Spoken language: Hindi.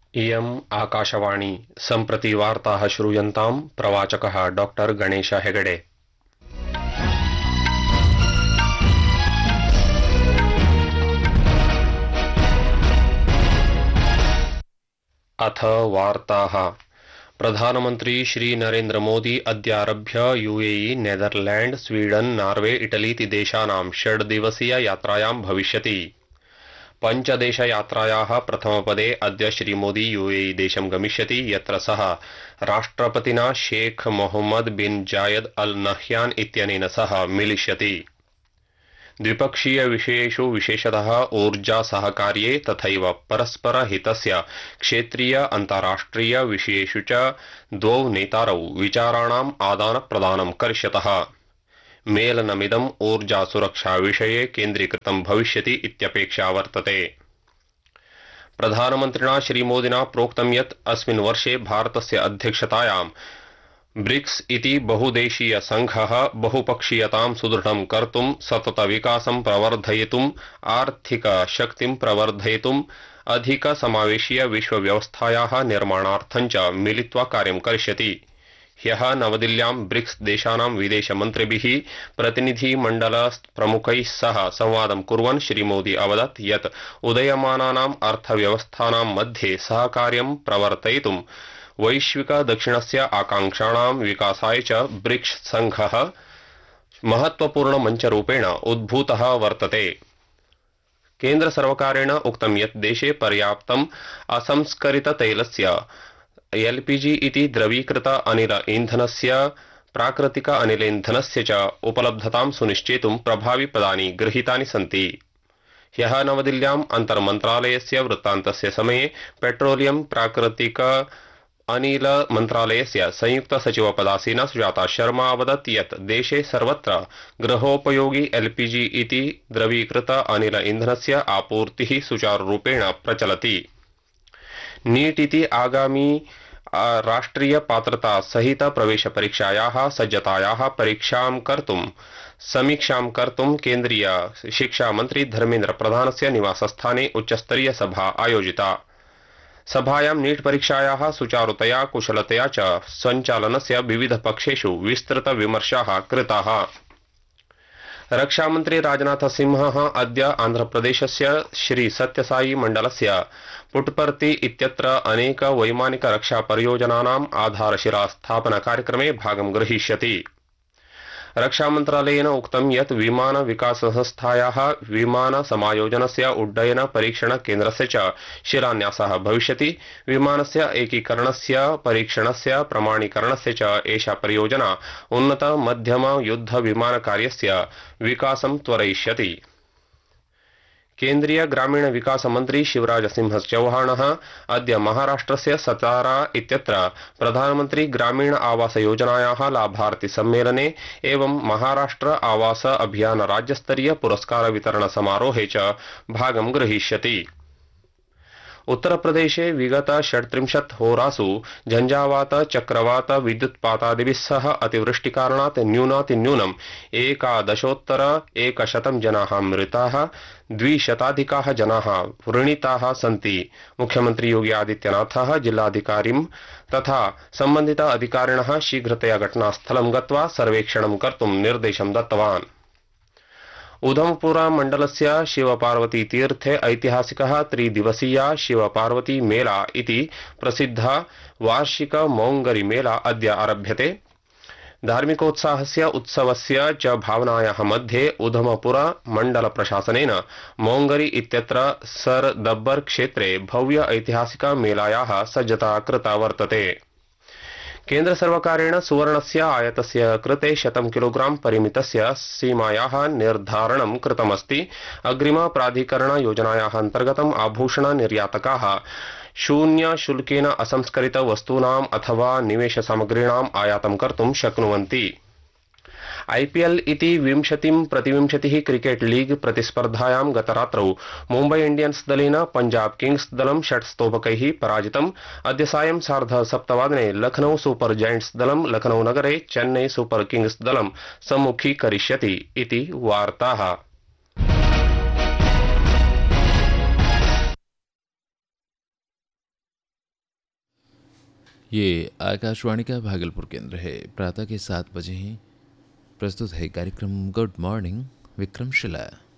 इयम् आकाशवाणी सम्प्रति वार्ताः श्रूयन्ताम् प्रवाचकः डॉक्टर गणेश हेगडे। अथ वार्ताः। प्रधानमन्त्री Shri Narendra Modi अद्यारभ्य UAE, Netherland, Sweden, Norway, इटलीति देशानां 6 दिवसीय यात्रायां भविष्यति। 5 देशयात्रायाः प्रथमपदे अद्य श्रीमोदी यूएई देशं गमिष्यति, यत्र सः राष्ट्रपतिना शेख मोहम्मद बिन जायद अल नह्यान इत्यनेन सह मिलिष्यति। द्विपक्षीय विषयेषु विशेषतः ऊर्जा सहकार्ये तथैव परस्पर हितस्य क्षेत्रीय अन्ताराष्ट्रिय विषयेषु च द्वौ नेतारौ विचाराणाम् आदानप्रदानं करिष्यतः। मेलनमिदम् ऊर्जा सुरक्षा विषये केन्द्रीकृतं भविष्यति इत्यपेक्षा वर्तते। प्रधानमन्त्रिणा श्रीमोदिना प्रोक्तं यत् अस्मिन् वर्षे भारतस्य अध्यक्षतायां ब्रिक्स इति बहुदेशीय संघः बहुपक्षीयतां सुदृढं कर्तुं, सतत विकासं प्रवर्धयितुं, आर्थिक शक्तिं प्रवर्धयितुं, अधिक समावेशीय विश्वव्यवस्थायाः निर्माणार्थं च मिलित्वा कार्यं करिष्यति। ह्यः नवदिल्ल्यां ब्रिक्स देशानां विदेशमन्त्रिभिः प्रतिनिधिमण्डल प्रमुखैः सह संवादं कुर्वन् श्रीमोदी अवदत् यत् उदयमानानाम् अर्थव्यवस्थानां मध्ये सहकार्यं प्रवर्तयितुं वैश्विक दक्षिणस्य आकांक्षाणां विकासाय च ब्रिक्स संघः महत्वपूर्ण मञ्चरूपेण उद्भूतः वर्तते। केन्द्र सर्वकारेण उक्तं यत् देशे पर्याप्तम् असंस्करित तैलस्य एलपीजी इति द्रवीकृत अनिल ईंधनस्य प्राकृतिक अनिलेन्धनस्य च उपलब्धतां सुनिश्चेतुं प्रभाविपदानि गृहीतानि सन्ति। ह्यः नवदिल्ल्याम् अन्तर्मन्त्रालयस्य वृत्तान्तस्य समये पेट्रोलियम प्राकृतिक अनिल मन्त्रालयस्य संयुक्त सचिवपदासीना सुजाता शर्मा अवदत् यत् देशे सर्वत्र गृहोपयोगी एलपीजी इति द्रवीकृत अनिल ईंधनस्य आपूर्तिः सुचारुरूपेण प्रचलति। नीट इति आगामी राष्ट्रिय पात्रता सहित प्रवेश परीक्षायाः सज्जतायाः समीक्षां कर्तुं केन्द्रीय शिक्षा मंत्री धर्मेन्द्र प्रधानस्य निवासस्थाने उच्चस्तरीय सभा आयोजिता। सभायां नीट परीक्षायाः सुचारुतया कुशलतया च सञ्चालनस्य विविध पक्षेषु विस्तृत विमर्शाः कृताः। रक्षामन्त्री राजनाथ सिंहः अद्य आन्ध्रप्रदेशस्य श्री सत्यसाई मण्डलस्य पुट्पर्ति इत्यत्र अनेक वैमानिक रक्षा परियोजनानाम् आधारशिला स्थापना कार्यक्रमे भागं ग्रहीष्यति। रक्षामन्त्रालयेन उक्तं यत् विमान विकास संस्थायाः विमान समायोजनस्य उड्डयन परीक्षण केन्द्रस्य च शिलान्यासः भविष्यति। विमानस्य एकीकरणस्य परीक्षणस्य प्रमाणीकरणस्य च एषा परियोजना उन्नत मध्यम युद्ध विमान कार्यस्य विकासं त्वरयिष्यति। केन्द्रीय ग्रामीण विकास मंत्री शिवराज सिंह चौहानः अद्य महाराष्ट्रस्य सतारा इत्यत्र प्रधानमंत्री ग्रामीण आवास योजनायाः लाभार्थी सम्मेलने एवं महाराष्ट्र आवास अभियान राज्यस्तरीय पुरस्कार वितरण समारोहे च भागं ग्रहीष्यति। उत्तरप्रदेशे विगत 36 होरासु झंझावात, चक्रवात, विद्युत्पातादिभिः सह अतिवृष्टिकारणात् न्यूनातिन्यूनम् 11,100 जनाः मृताः, 200 जनाः व्रणिताः सन्ति। मुख्यमंत्री योगी आदित्यनाथः जिल्लाधिकारिं तथा संबंधित अधिकारिणः शीघ्रतया घटनास्थलं गत्वा सर्वेक्षणं कर्तुं निर्देशं दत्तवान्। उधमपुर मण्डलस्य शिवपार्वती तीर्थे ऐतिहासिकः 3 दिवसीया शिवपार्वती मेला इति प्रसिद्धः वार्षिक मौङ्गरी मेला अद्य आरभ्यते। धार्मिकोत्साहस्य उत्सवस्य च भावनायाः मध्ये उधमपुर मण्डल प्रशासनेन मौङ्गरी इत्यत्र सर दब्बर क्षेत्रे भव्य ऐतिहासिक मेलायाः सज्जता कृता वर्तते। केन्द्र सर्वकारेण सुवर्णस्य आयातस्य कृते 100 किलोग्राम परिमितस्य सीमायाः निर्धारणं कृतमस्ति। अग्रिम प्राधिकरण योजनायाः अन्तर्गतम् आभूषण निर्यातकाः शून्य शुल्केन असंस्करित वस्तूनाम् अथवा निवेश सामग्रीणाम् आयातं कर्तुं शक्नुवन्ति। आईपीएल इति 20-प्रतिविंशतिः क्रिकेट लीग प्रतिस्पर्धायां गतरात्रौ मुम्बई इंडियन्स दलेन पंजाब किंग्स दलं 6 स्तोभकैः पराजितम्। अद्य सायं 7:30 लखनऊ सुपर जायंट्स दलं लखनऊ नगरे चेन्नई सुपर किंग्स दलं सम्मुखीकरिष्यति इति वार्ताः। ये आकाशवाणी का भागलपुर केंद्र है। प्रातः के 7 बजे हैं। प्रस्तुत है कार्यक्रम गुड मॉर्निंग विक्रमशिला।